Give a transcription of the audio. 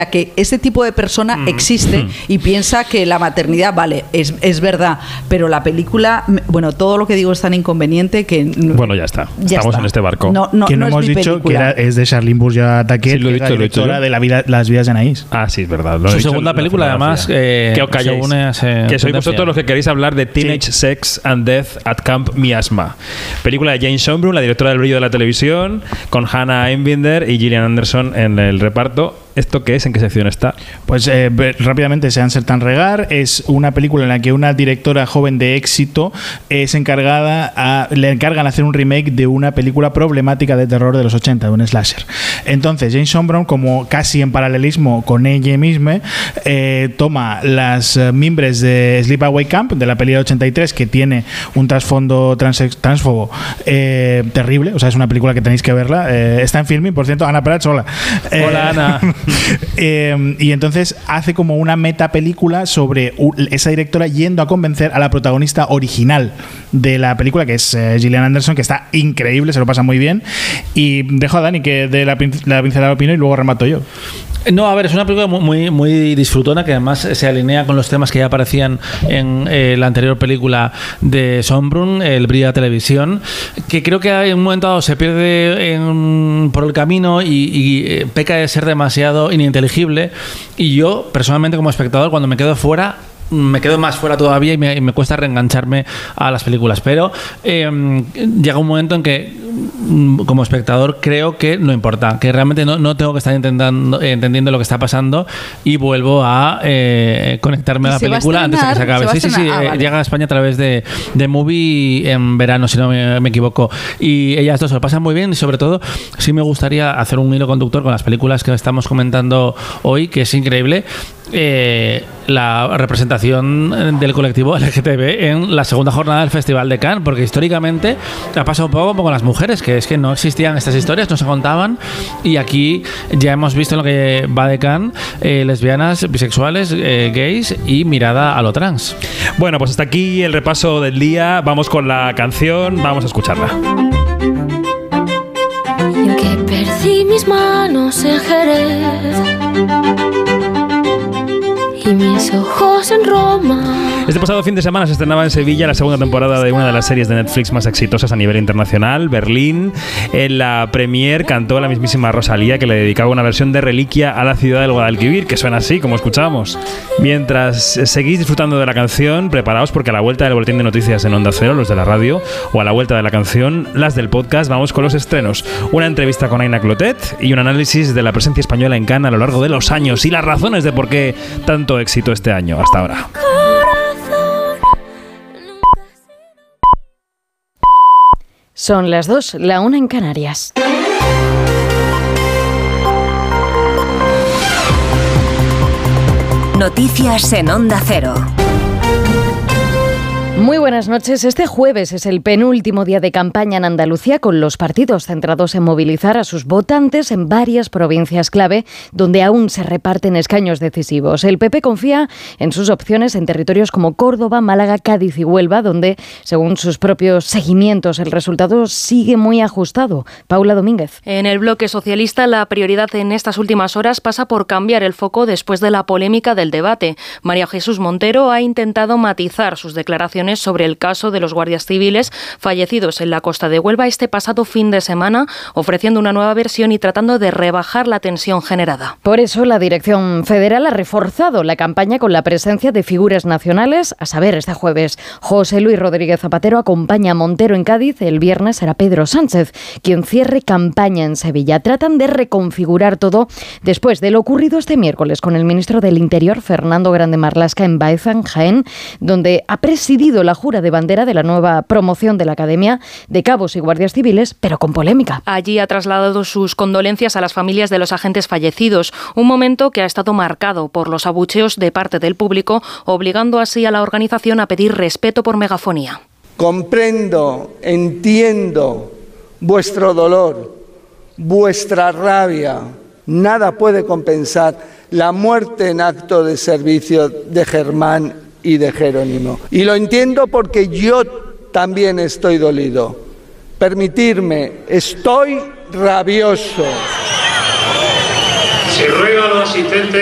que ese tipo de persona existe y piensa que la maternidad, vale, es verdad, pero la película, bueno, todo lo que digo es tan inconveniente que... Bueno, ya está. Estamos en este barco. Que no hemos dicho que es de Charlene Bourgeois-Taquet, sí, la directora de Las vidas de Anaïs. Ah, sí, es verdad. Su segunda película, además, que os calléis. Que sois vosotros los que queréis hablar de Teenage Sex and Death at Camp Miasma. Película de Jane Schonbrun, la directora del Brillo de la televisión, con Hannah Einbinder y Gillian Anderson en el reparto. ¿Esto qué es? ¿En qué sección está? Pues rápidamente, Sean Sertan Regar es una película en la que una directora joven de éxito es le encargan hacer un remake de una película problemática de terror de los 80, de un slasher. Entonces, Jane Schonbrun, como casi en paralelismo con ella misma, toma las mimbres de Sleepaway Camp, de la peli de 83, que tiene un trasfondo transfobo terrible. O sea, es una película que tenéis que verla. Está en Filmin, por cierto. Ana Prats, hola. Hola, Ana. Y entonces hace como una metapelícula sobre esa directora yendo a convencer a la protagonista original de la película, que es Gillian Anderson, que está increíble, se lo pasa muy bien. Y dejo a Dani que dé la pincelada opinión y luego remato yo. No, a ver, es una película muy disfrutona, que además se alinea con los temas que ya aparecían en la anterior película de Schonbrun, El Brillo de la televisión, que creo que en un momento dado se pierde por el camino y peca de ser demasiado ininteligible. Y yo, personalmente, como espectador, cuando me quedo fuera, me quedo más fuera todavía y me cuesta reengancharme a las películas, pero llega un momento en que como espectador creo que no importa, que realmente no tengo que estar entendiendo lo que está pasando y vuelvo a conectarme a la película antes de que se acabe. Sí, vale. Llega a España a través de Movie en verano, si no me equivoco, y ellas dos se lo pasan muy bien y sobre todo sí me gustaría hacer un hilo conductor con las películas que estamos comentando hoy, que es increíble. La representación del colectivo LGTB en la segunda jornada del Festival de Cannes, porque históricamente ha pasado un poco como con las mujeres, que es que no existían estas historias, no se contaban, y aquí ya hemos visto en lo que va de Cannes lesbianas, bisexuales, gays y mirada a lo trans. Bueno, pues hasta aquí el repaso del día. Vamos con la canción, vamos a escucharla. En que perdí mis manos en Jerez y mis ojos en Roma. Este pasado fin de semana se estrenaba en Sevilla la segunda temporada de una de las series de Netflix más exitosas a nivel internacional, Berlín. En la premier cantó la mismísima Rosalía, que le dedicaba una versión de Reliquia a la ciudad del Guadalquivir, que suena así, como escuchamos. Mientras seguís disfrutando de la canción, preparaos porque a la vuelta del boletín de noticias en Onda Cero, los de la radio, o a la vuelta de la canción, las del podcast, vamos con los estrenos. Una entrevista con Aina Clotet y un análisis de la presencia española en Cannes a lo largo de los años y las razones de por qué tanto éxito este año hasta ahora. Son las 2, la 1 en Canarias. Noticias en Onda Cero. Muy buenas noches. Este jueves es el penúltimo día de campaña en Andalucía, con los partidos centrados en movilizar a sus votantes en varias provincias clave donde aún se reparten escaños decisivos. El PP confía en sus opciones en territorios como Córdoba, Málaga, Cádiz y Huelva, donde, según sus propios seguimientos, el resultado sigue muy ajustado. Paula Domínguez. En el bloque socialista, la prioridad en estas últimas horas pasa por cambiar el foco después de la polémica del debate. María Jesús Montero ha intentado matizar sus declaraciones sobre el caso de los guardias civiles fallecidos en la costa de Huelva este pasado fin de semana, ofreciendo una nueva versión y tratando de rebajar la tensión generada. Por eso, la Dirección Federal ha reforzado la campaña con la presencia de figuras nacionales. A saber, este jueves, José Luis Rodríguez Zapatero acompaña a Montero en Cádiz. El viernes será Pedro Sánchez quien cierre campaña en Sevilla. Tratan de reconfigurar todo después de lo ocurrido este miércoles con el ministro del Interior, Fernando Grande Marlaska, en Baeza, Jaén, donde ha presidido la jura de bandera de la nueva promoción de la Academia de Cabos y Guardias Civiles, pero con polémica. Allí ha trasladado sus condolencias a las familias de los agentes fallecidos, un momento que ha estado marcado por los abucheos de parte del público, obligando así a la organización a pedir respeto por megafonía. Comprendo, entiendo vuestro dolor, vuestra rabia. Nada puede compensar la muerte en acto de servicio de Germán y de Jerónimo. Y lo entiendo porque yo también estoy dolido. Permitidme, estoy rabioso. Se ruega a los asistentes